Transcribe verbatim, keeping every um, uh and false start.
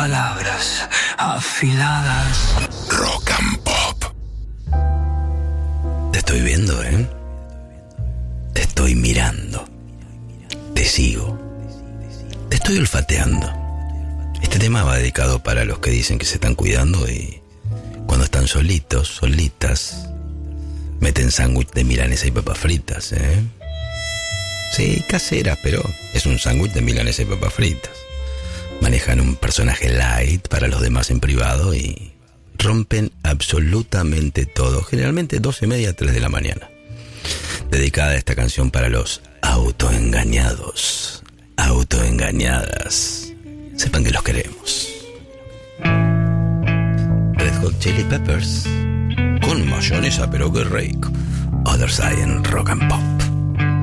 palabras afiladas. Rock and Pop. Te estoy viendo, ¿eh? Te estoy mirando. Te sigo. Te estoy olfateando. Este tema va dedicado para los que dicen que se están cuidando y cuando están solitos, solitas, meten sándwich de milanesa y papas fritas, ¿eh? Sí, casera, pero es un sándwich de milanesa y papas fritas. Manejan un personaje light para los demás en privado y rompen absolutamente todo. Generalmente doce y media, tres de la mañana. Dedicada esta canción para los autoengañados, autoengañadas. Sepan que los queremos. Red Hot Chili Peppers con mayonesa, pero qué rico. Other Side en Rock and Pop.